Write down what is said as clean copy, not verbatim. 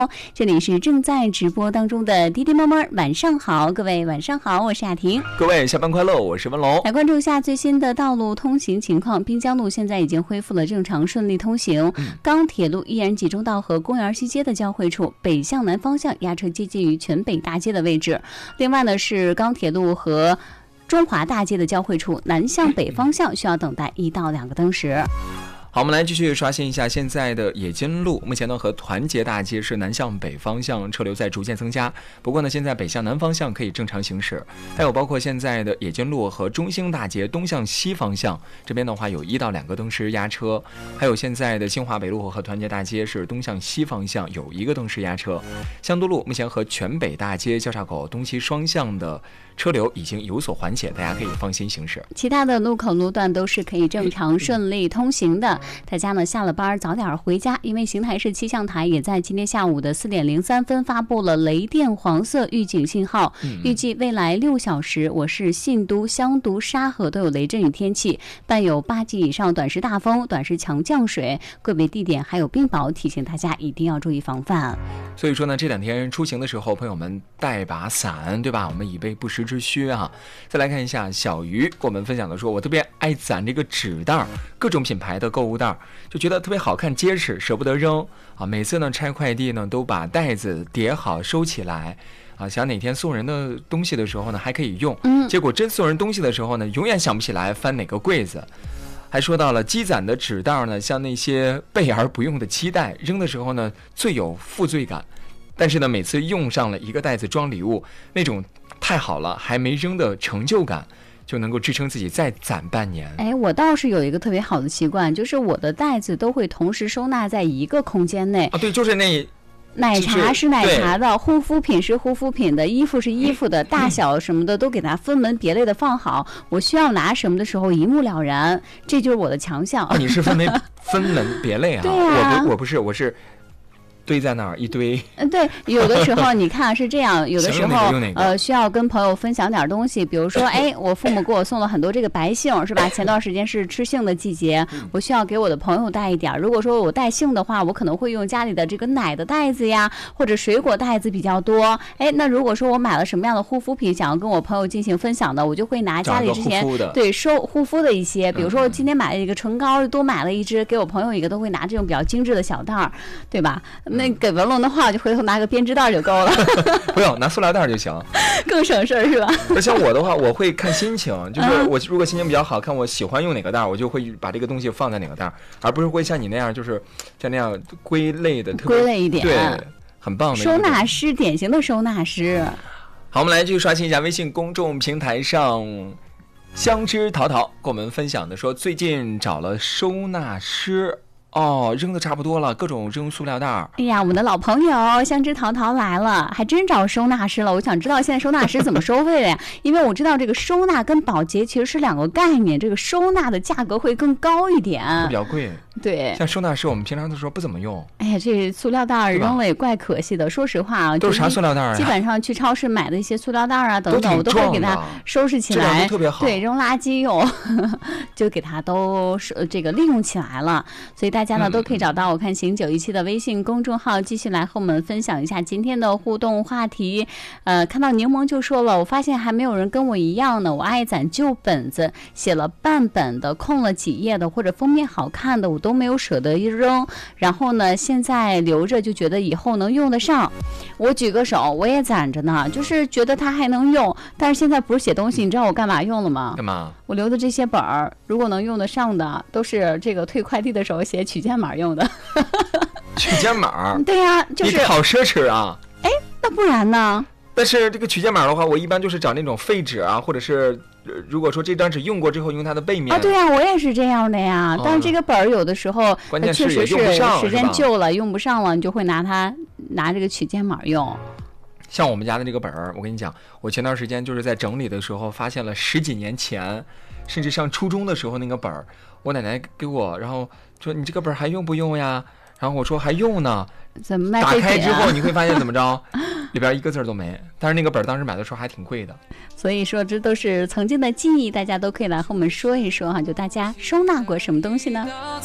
这里是正在直播当中的滴滴猫猫，晚上好，各位晚上好，我是雅婷。 各位下班快乐，我是文龙。 来关注一下最新的道路通行情况。滨江路现在已经恢复了正常顺利通行，钢铁路依然集中到和公园西街的交汇处，北向南方向压车接近于全北大街的位置。另外呢是钢铁路和中华大街的交汇处，南向北方向需要等待1到2个灯时。 好，我们来继续刷新一下现在的冶金路。目前呢，和团结大街是南向北方向车流在逐渐增加，不过呢，现在北向南方向可以正常行驶。还有包括现在的冶金路和中兴大街东向西方向这边的话，有1到2个灯时压车。还有现在的新华北路和团结大街是东向西方向有1个灯时压车。香都路目前和全北大街交叉口东西双向的车流已经有所缓解，大家可以放心行驶。 其他的路口路段都是可以正常顺利通行的。大家呢下了班早点回家，因为邢台市气象台也在今天下午的4点03分发布了雷电黄色预警信号，预计未来6小时，我市信都、香都、沙河都有雷阵雨天气，伴有8级以上短时大风、短时强降水，个别地点还有冰雹，提醒大家一定要注意防范。 所以说呢，这2天出行的时候，朋友们带把伞，对吧？我们以备不时之需啊。再来看一下小鱼给我们分享的说，我特别爱攒这个纸袋，各种品牌的购物袋，就觉得特别好看结实，舍不得扔啊。每次呢拆快递呢都把袋子叠好收起来啊，想哪天送人的东西的时候呢还可以用，结果真送人东西的时候呢，永远想不起来翻哪个柜子。还说到了积攒的纸袋呢，像那些备而不用的期待，扔的时候呢最有负罪感，但是呢每次用上了一个袋子装礼物，那种太好了还没扔的成就感就能够支撑自己再攒半年。 我倒是有一个特别好的习惯，就是我的袋子都会同时收纳在一个空间内。 对，就是奶茶是奶茶的，护肤品是护肤品的，衣服是衣服的，大小什么的都给它分门别类的放好，我需要拿什么的时候一目了然，这就是我的强项。 你是分门别类啊？ 对啊， 我不是，我是堆在那儿一堆。 对，有的时候你看是这样，有的时候需要跟朋友分享点东西，比如说我父母给我送了很多这个白杏，是吧？前段时间是吃杏的季节，我需要给我的朋友带一点。如果说我带杏的话，我可能会用家里的这个奶的袋子呀，或者水果袋子比较多。那如果说我买了什么样的护肤品，想要跟我朋友进行分享的，我就会拿家里之前收护肤的一些，比如说我今天买了一个唇膏，多买了一支，给我朋友一个，都会拿这种比较精致的小袋儿，对吧？那给文龙的话，我就回头拿个编织袋就够了。 不用拿塑料袋就行， 更省事是吧？ 像我的话，我会看心情，就是我如果心情比较好，看我喜欢用哪个袋，我就会把这个东西放在哪个袋，而不是会像你那样，就是像那样归类的， 归类一点， 对，很棒的收纳师，典型的收纳师。 好，我们来继续刷新一下微信公众平台上。香知淘淘跟我们分享的说，最近找了收纳师。扔的差不多了，各种扔塑料袋。 哎呀，我们的老朋友香知淘淘来了，还真找收纳师了。我想知道现在收纳师怎么收费的呀？因为我知道这个收纳跟保洁其实是2个概念，这个收纳的价格会更高一点， 比较贵。 对， 像收纳师我们平常的时候不怎么用。 这塑料袋扔了也怪可惜的。说实话啊， 都是啥塑料袋啊？ 基本上去超市买的一些塑料袋啊等等，我都会给它收拾起来， 特别好。 对，扔垃圾用，就给它都这个利用起来了。所以大家呢都可以找到我看行917的微信公众号，继续来和我们分享一下今天的互动话题。看到柠檬就说了，我发现还没有人跟我一样呢，我爱攒旧本子，写了半本的，空了几页的，或者封面好看的，我都没有舍得一扔，然后呢现在留着就觉得以后能用得上。我举个手，我也攒着呢，就是觉得它还能用，但是现在不是写东西，你知道我干嘛用了吗？ 干嘛？ 我留的这些本儿，如果能用得上的，都是这个退快递的时候写取件码用的。 取件码？ 对呀，就是你好奢侈啊！ 那不然呢？ 但是这个取件码的话，我一般就是找那种废纸啊，或者是如果说这张纸用过之后，用它的背面。 对呀，我也是这样的呀。但是这个本儿有的时候确实是时间旧了，用不上了，你就会拿这个取件码用。 像我们家的这个本儿，我跟你讲，我前段时间就是在整理的时候发现了10几年前，甚至上初中的时候那个本儿，我奶奶给我，然后说你这个本儿还用不用呀？然后我说还用呢。 怎么卖？ 打开之后你会发现怎么着？里边一个字都没。但是那个本当时买的时候还挺贵的。 所以说这都是曾经的记忆，大家都可以来和我们说一说哈，就大家收纳过什么东西呢？